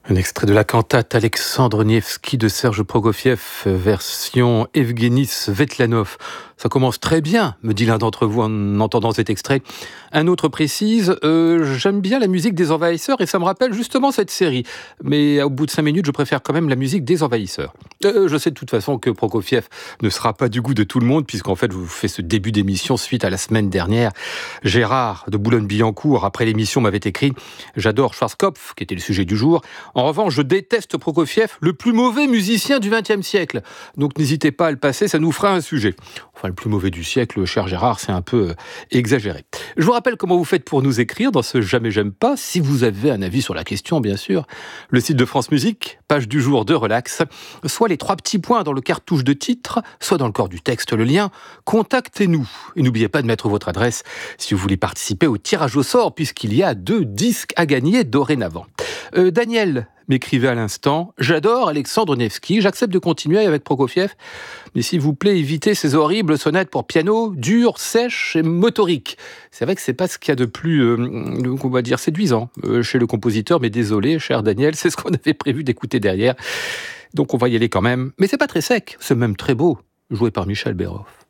Un extrait de la cantate Alexandre Nevski de Serge Prokofiev, version Evgueni Svetlanov. Ça commence très bien, me dit l'un d'entre vous en entendant cet extrait. Un autre précise, j'aime bien la musique des Envahisseurs et ça me rappelle justement cette série. Mais au bout de 5 minutes, je préfère quand même la musique des Envahisseurs. Je sais de toute façon que Prokofiev ne sera pas du goût de tout le monde, puisqu'en fait, je vous fais ce début d'émission suite à la semaine dernière. Gérard de Boulogne-Billancourt, après l'émission, m'avait écrit « J'adore Schwarzkopf », qui était le sujet du jour. En revanche, je déteste Prokofiev, le plus mauvais musicien du XXe siècle. Donc n'hésitez pas à le passer, ça nous fera un sujet. Enfin, le plus mauvais du siècle, cher Gérard, c'est un peu exagéré. Je vous rappelle comment vous faites pour nous écrire dans ce Jamais J'aime pas, si vous avez un avis sur la question, bien sûr. Le site de France Musique, page du jour de Relax, soit les 3 petits points dans le cartouche de titre, soit dans le corps du texte, le lien. Contactez-nous. Et n'oubliez pas de mettre votre adresse si vous voulez participer au tirage au sort, puisqu'il y a 2 disques à gagner dorénavant. Daniel m'écrivait à l'instant « J'adore Alexandre Nevski, j'accepte de continuer avec Prokofiev, mais s'il vous plaît, évitez ces horribles sonates pour piano, dures, sèches et motoriques. » C'est vrai que c'est pas ce qu'il y a de plus, on va dire, séduisant chez le compositeur, mais désolé, cher Daniel, c'est ce qu'on avait prévu d'écouter derrière. Donc on va y aller quand même. Mais c'est pas très sec, c'est même très beau, joué par Michel Berhoff.